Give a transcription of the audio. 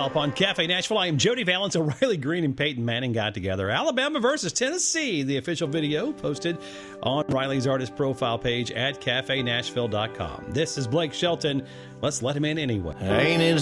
Help on Cafe Nashville. I am Jody Valance. O'Reilly Green and Peyton Manning got together. Alabama versus Tennessee. The official video posted on Riley's artist profile page at cafenashville.com. This is Blake Shelton. Let's let him in anyway. Ain't it